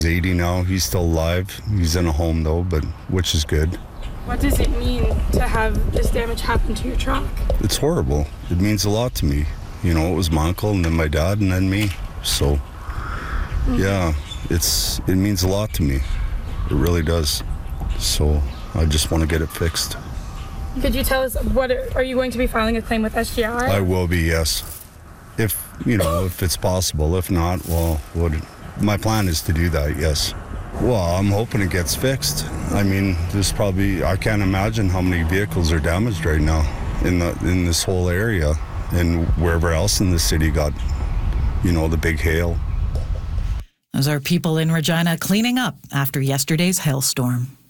He's 80 now. He's still alive. He's in a home, though, but which is good. What does it mean to have this damage happen to your truck? It's horrible. It means a lot to me. You know, it was my uncle and then my dad and then me. So, yeah, it means a lot to me. It really does. So I just want to get it fixed. Could you tell us, are you going to be filing a claim with SGR? I will be, yes. If it's possible. If not, well, my plan is to do that, yes. Well, I'm hoping it gets fixed. I mean, I can't imagine how many vehicles are damaged right now in this whole area and wherever else in the city got, the big hail. Those are people in Regina cleaning up after yesterday's hailstorm.